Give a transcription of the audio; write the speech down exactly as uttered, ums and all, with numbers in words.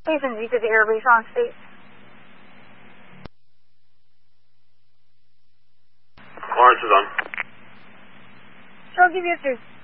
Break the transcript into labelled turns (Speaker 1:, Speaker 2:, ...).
Speaker 1: Station Z to the airbase on state.
Speaker 2: Lawrence is on.
Speaker 1: So I'll give you answers.